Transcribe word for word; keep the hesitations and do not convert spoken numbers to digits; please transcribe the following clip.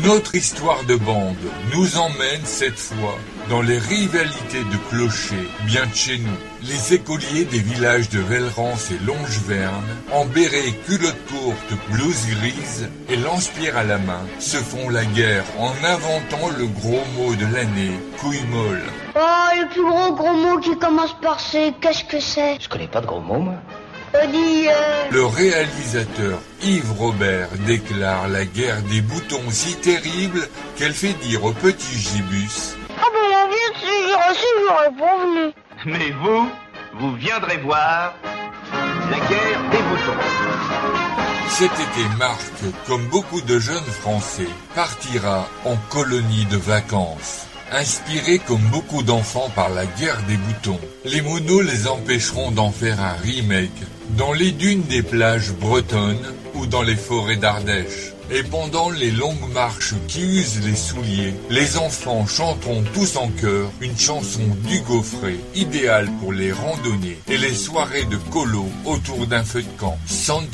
Notre histoire de bande nous emmène cette fois dans les rivalités de clochers, bien de chez nous. Les écoliers des villages de Vellerance et Longeverne, en béret, culotte courte, blouse grise et lance-pierre à la main, se font la guerre en inventant le gros mot de l'année, couille molle. Oh, le plus gros gros mot qui commence par C, qu'est-ce que c'est? Je connais pas de gros mots, moi. On dit, euh... Le réalisateur Yves Robert déclare la guerre des boutons si terrible qu'elle fait dire au petit Gibus: ah ben la vie, si j'aurais su, j'aurais pas venu. Mais vous, vous viendrez voir la guerre des boutons. Cet été, Marc, comme beaucoup de jeunes Français, partira en colonie de vacances. Inspiré comme beaucoup d'enfants par la guerre des boutons, les monos les empêcheront d'en faire un remake dans les dunes des plages bretonnes ou dans les forêts d'Ardèche. Et pendant les longues marches qui usent les souliers, les enfants chanteront tous en chœur une chanson du Gaufret, idéale pour les randonnées et les soirées de colo autour d'un feu de camp. Santa